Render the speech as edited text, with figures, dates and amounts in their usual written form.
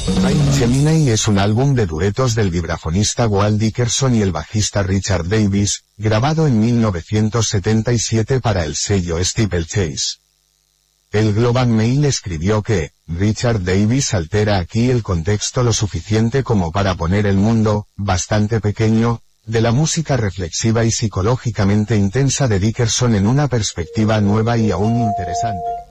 Gemini es un álbum de duetos del vibrafonista Walt Dickerson y el bajista Richard Davis, grabado en 1977 para el sello Steeplechase. El Globe and Mail escribió que, Richard Davis altera aquí el contexto lo suficiente como para poner el mundo, bastante pequeño, de la música reflexiva y psicológicamente intensa de Dickerson en una perspectiva nueva y aún interesante.